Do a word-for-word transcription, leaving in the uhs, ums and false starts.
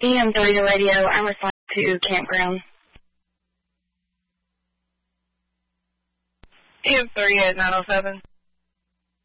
E M three radio, I'm responding to campground. E M three at nine oh seven.